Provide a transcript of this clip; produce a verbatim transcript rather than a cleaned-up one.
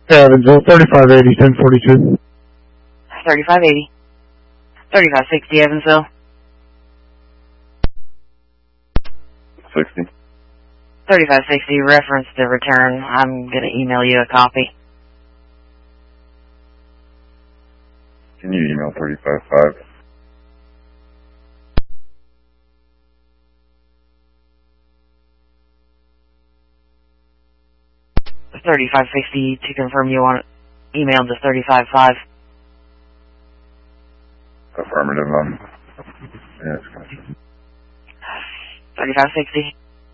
Evansville, thirty-five eighty, ten forty-two. thirty-five eighty. thirty-five sixty, Evansville. sixty. thirty-five sixty, reference to return. I'm going to email you a copy. Can you email thirty-five five? thirty-five sixty to confirm you want email to thirty-five five. Affirmative, um, yeah, it's gotcha. thirty-five sixty.